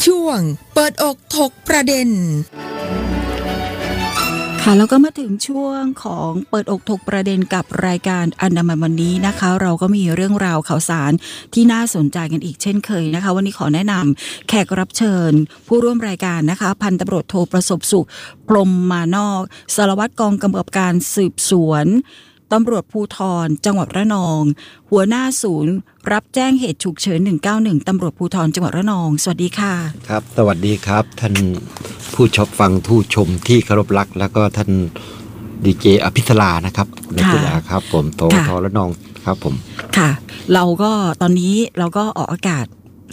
ช่วงเปิดอกถกประเด็นค่ะแล้วก็มาถึงช่วงของเปิดอกถกประเด็นกับรายการอันดามันวันนี้นะคะเราก็มีเรื่องราวข่าวสารที่น่าสนใจกันอีกเช่นเคยนะคะวันนี้ขอแนะนำแขกรับเชิญผู้ร่วมรายการนะคะพันตำรวจโทประสบสุขพรหมมานอกสารวัตรกองกำกับการสืบสวนตำรวจภูธรจังหวัดระนองหัวหน้าศูนย์รับแจ้งเหตุฉุกเฉิน191ตำรวจภูธรจังหวัดระนองสวัสดีค่ะครับสวัสดีครับท่านผู้ชมฟังผู้ชมที่เคารพรักแล้วก็ท่านดีเจอภิสรานะครับในกีฬาครับผมโทระนองครับผมค่ะเราก็ตอนนี้เราก็ออกอากาศ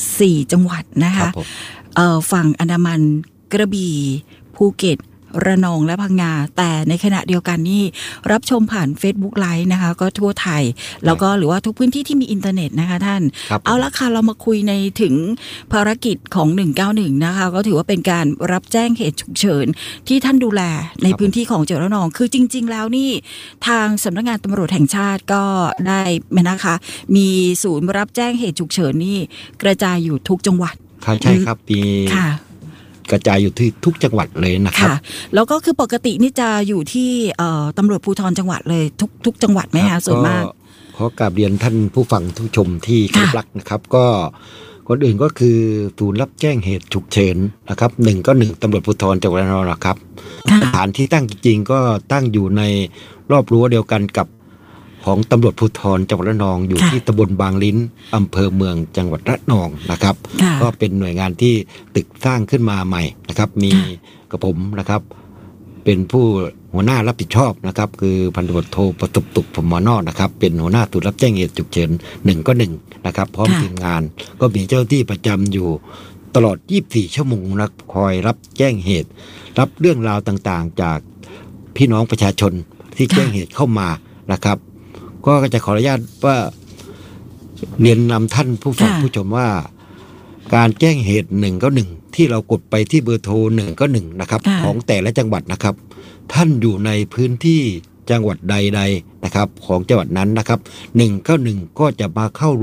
4จังหวัดนะคะฝั่งอันดามันกระบี่ภูเก็ตระนองและพังงาแต่ในขณะเดียวกันนี่รับชมผ่าน Facebook Live นะคะก็ทั่วไทยแล้วก็หรือว่าทุกพื้นที่ที่มีอินเทอร์เน็ตนะคะท่านเอาละค่ะเรามาคุยในถึงภารกิจของ191นะคะก็ถือว่าเป็นการรับแจ้งเหตุฉุกเฉินที่ท่านดูแลในพื้นที่ของจังหวัดระนองคือจริงๆแล้วนี่ทางสำนักงานตำรวจแห่งชาติก็ได้นะคะมีศูนย์รับแจ้งเหตุฉุกเฉินนี่กระจายอยู่ทุกจังหวัดใช่ครับมีกระจายอยู่ที่ทุกจังหวัดเลยนะครับแล้วก็คือปกตินี่จะอยู่ที่ตำรวจภูธรจังหวัดเลยทุกจังหวัดไหมคะส่วนมากขอกราบเรียนท่านผู้ฟังผู้ชมที่เคารพรักนะครับก็คนอื่นก็คือศูนย์รับแจ้งเหตุฉุกเฉินนะครับ191ตำรวจภูธรจังหวัดระนองนะครับสถานที่ตั้งจริงๆก็ตั้งอยู่ในรอบรั้วเดียวกันกับของตำรวจภูธรจังหวัดระนองอยู่ที่ตำบลบางลิ้นอำเภอเมืองจังหวัดระนองนะครับก็เป็นหน่วยงานที่ตึกสร้างขึ้นมาใหม่นะครับมีกระผมนะครับเป็นผู้หัวหน้ารับผิดชอบนะครับคือพันตำรวจโทประสบสุขพรหมมานอกนะครับเป็นหัวหน้าศูนย์รับแจ้งเหตุฉุกเฉิน191นะครับพร้อมทีมงานก็มีเจ้าหน้าที่ประจำอยู่ตลอด24ชั่วโมงนะคอยรับแจ้งเหตุรับเรื่องราวต่างๆจากพี่น้องประชาชนที่แจ้งเหตุเข้ามานะครับก็จะขออนุญาตว่าเรียนนำท่านผู้ฟังผู้ชมว่าการแจ้งเหตุ191ที่เรากดไปที่เบอร์โทร191นะครับของแต่ละจังหวัดนะครับท่านอยู่ในพื้นที่จังหวัดใดๆนะครับของจังหวัดนั้นนะครับ191ก็จะมาเข้า